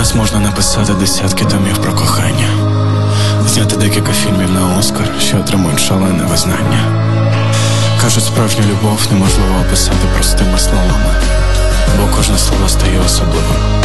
Зараз можна написати десятки томів про кохання, зняти декілька фільмів на Оскар, що отримують шалене визнання. Кажуть, справжню любов неможливо описати простими словами, бо кожне слово стає особливим.